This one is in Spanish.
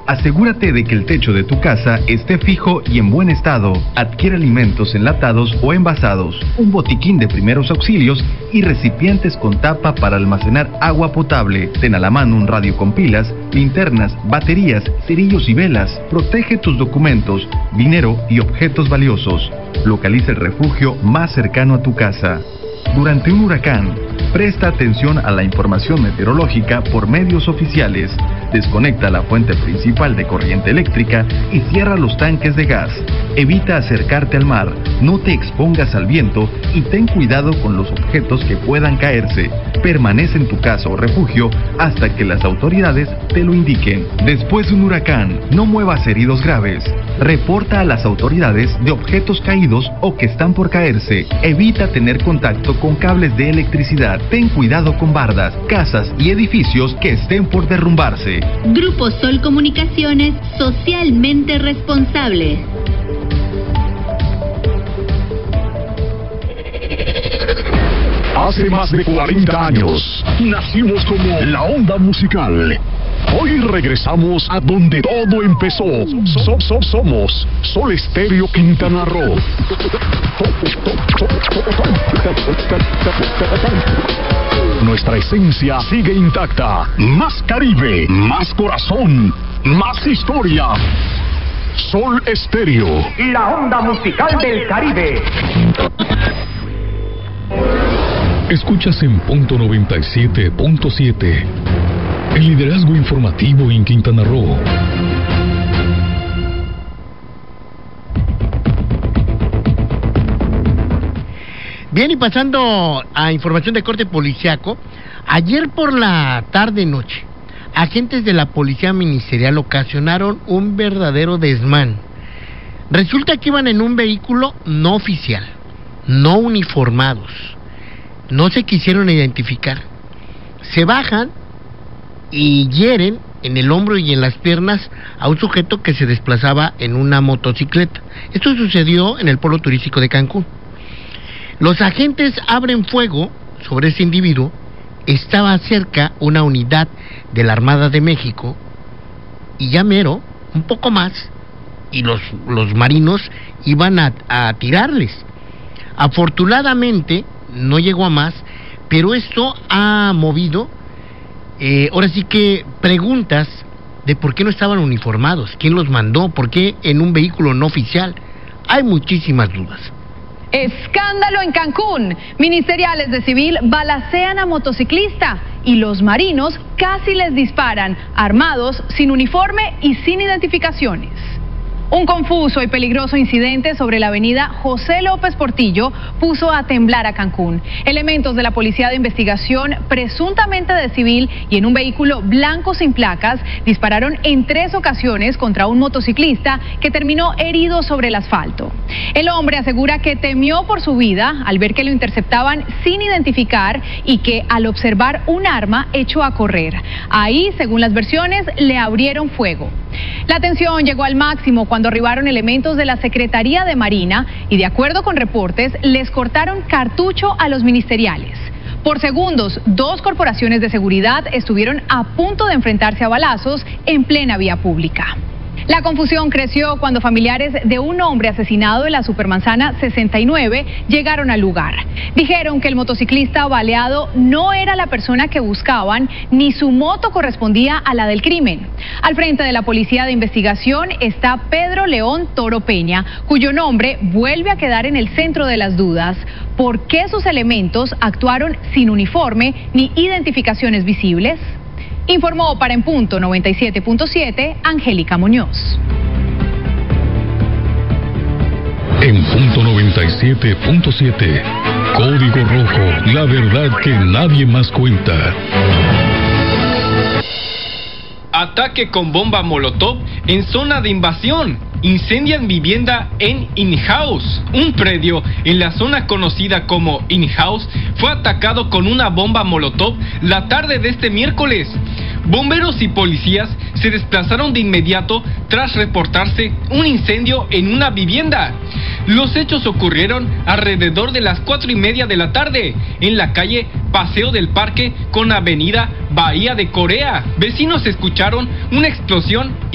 Asegúrate de que el techo de tu casa esté fijo y en buen estado. Adquiere alimentos enlatados o envasados, un botiquín de primeros auxilios y recipientes con tapa para almacenar agua potable. Ten a la mano un radio con pilas, linternas, baterías, cerillos y velas. Protege tus documentos, dinero y objetos valiosos. Localiza el refugio más cercano a tu casa. Durante un huracán, presta atención a la información meteorológica por medios oficiales. Desconecta la fuente principal de corriente eléctrica y cierra los tanques de gas. Evita acercarte al mar, no te expongas al viento y ten cuidado con los objetos que puedan caerse. Permanece en tu casa o refugio hasta que las autoridades te lo indiquen. Después de un huracán, no muevas heridos graves. Reporta a las autoridades de objetos caídos o que están por caerse. Evita tener contacto con cables de electricidad. Ten cuidado con bardas, casas y edificios que estén por derrumbarse. Grupo Sol Comunicaciones, socialmente responsable. Hace más de 40 años, nacimos como la onda musical. Hoy regresamos a donde todo empezó. Somos Sol Estéreo Quintana Roo. Nuestra esencia sigue intacta. Más Caribe, más corazón, más historia. Sol Estéreo, la onda musical del Caribe. Escuchas en punto 97.7. El liderazgo informativo en Quintana Roo. Bien, y pasando a información de corte policiaco, ayer por la tarde-noche, agentes de la Policía Ministerial ocasionaron un verdadero desmán. Resulta que iban en un vehículo no oficial, no uniformados, no se quisieron identificar. Se bajan y hieren en el hombro y en las piernas a un sujeto que se desplazaba en una motocicleta. Esto sucedió en el polo turístico de Cancún. Los agentes abren fuego sobre ese individuo. Estaba cerca una unidad de la Armada de México y ya mero, un poco más, y los marinos iban a tirarles. Afortunadamente no llegó a más, pero esto ha movido ahora sí que preguntas de por qué no estaban uniformados, quién los mandó, por qué en un vehículo no oficial. Hay muchísimas dudas. Escándalo en Cancún. Ministeriales de civil balacean a motociclista y los marinos casi les disparan, armados, sin uniforme y sin identificaciones. Un confuso y peligroso incidente sobre la avenida José López Portillo puso a temblar a Cancún. Elementos de la Policía de Investigación, presuntamente de civil y en un vehículo blanco sin placas, dispararon en 3 ocasiones contra un motociclista que terminó herido sobre el asfalto. El hombre asegura que temió por su vida al ver que lo interceptaban sin identificar y que al observar un arma echó a correr. Ahí, según las versiones, le abrieron fuego. La tensión llegó al máximo cuando arribaron elementos de la Secretaría de Marina y, de acuerdo con reportes, les cortaron cartucho a los ministeriales. Por segundos, 2 corporaciones de seguridad estuvieron a punto de enfrentarse a balazos en plena vía pública. La confusión creció cuando familiares de un hombre asesinado en la Supermanzana 69 llegaron al lugar. Dijeron que el motociclista baleado no era la persona que buscaban, ni su moto correspondía a la del crimen. Al frente de la Policía de Investigación está Pedro León Toro Peña, cuyo nombre vuelve a quedar en el centro de las dudas. ¿Por qué sus elementos actuaron sin uniforme ni identificaciones visibles? Informó para En Punto 97.7, Angélica Muñoz. En punto 97.7, Código Rojo, la verdad que nadie más cuenta. Ataque con bomba molotov en zona de invasión. Incendian vivienda en In-House. Un predio en la zona conocida como In-House fue atacado con una bomba molotov la tarde de este miércoles. Bomberos y policías se desplazaron de inmediato tras reportarse un incendio en una vivienda. Los hechos ocurrieron alrededor de las 4:30 de la tarde en la calle Paseo del Parque con avenida Bahía de Corea. Vecinos escucharon una explosión